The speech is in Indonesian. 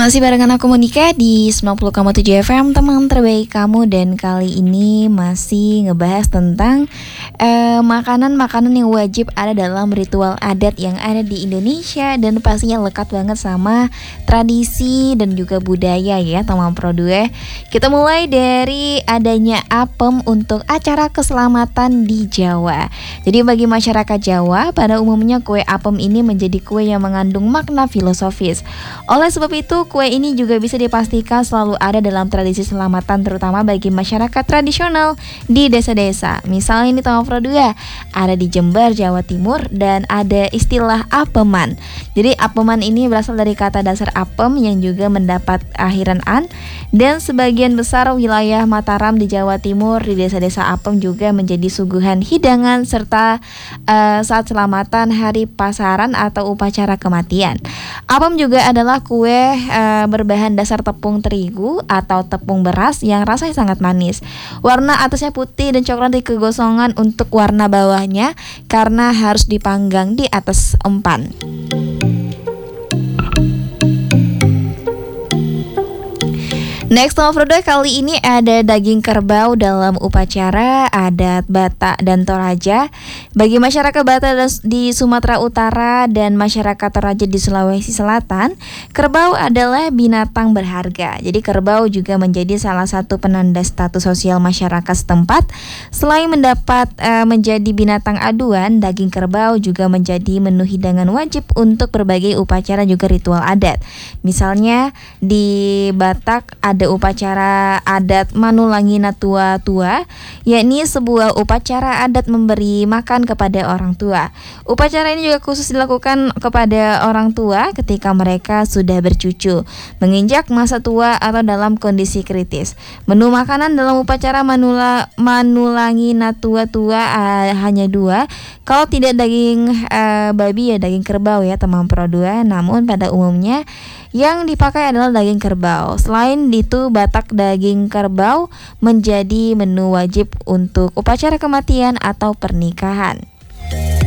Masih barengan aku Monica di 90,7 FM, teman terbaik kamu. Dan kali ini masih ngebahas tentang makanan-makanan yang wajib ada dalam ritual adat yang ada di Indonesia, dan pastinya lekat banget sama tradisi dan juga budaya ya teman Pro 2. Kita mulai dari adanya apem untuk acara keselamatan di Jawa. Jadi bagi masyarakat Jawa, pada umumnya kue apem ini menjadi kue yang mengandung makna filosofis. Oleh sebab itu, kue ini juga bisa dipastikan selalu ada dalam tradisi selamatan, terutama bagi masyarakat tradisional di desa-desa. Misalnya ini Tama Pro 2, ada di Jember, Jawa Timur, dan ada istilah apeman. Jadi apeman ini berasal dari kata dasar apem yang juga mendapat akhiran an, dan sebagian besar wilayah Mataram di Jawa Timur di desa-desa apem juga menjadi suguhan hidangan serta saat selamatan hari pasaran atau upacara kematian. Apem juga adalah kue berbahan dasar tepung terigu atau tepung beras yang rasanya sangat manis. Warna atasnya putih dan coklat di kegosongan untuk warna bawahnya karena harus dipanggang di atas empan. Next, Tama Pro 2, kali ini ada daging kerbau dalam upacara adat Batak dan Toraja. Bagi masyarakat Batak di Sumatera Utara dan masyarakat Toraja di Sulawesi Selatan, kerbau adalah binatang berharga. Jadi kerbau juga menjadi salah satu penanda status sosial masyarakat setempat. Selain mendapat menjadi binatang aduan, daging kerbau juga menjadi menu hidangan wajib untuk berbagai upacara juga ritual adat. Misalnya di Batak ada upacara adat Manulangi Natua Tua, yakni sebuah upacara adat memberi makan kepada orang tua. Upacara ini juga khusus dilakukan kepada orang tua ketika mereka sudah bercucu, menginjak masa tua atau dalam kondisi kritis. Menu makanan dalam upacara Manulangi Natua Tua hanya dua. Kalau tidak daging babi ya daging kerbau ya teman Pro 2. Namun pada umumnya yang dipakai adalah daging kerbau. Selain itu, Batak daging kerbau menjadi menu wajib untuk upacara kematian atau pernikahan.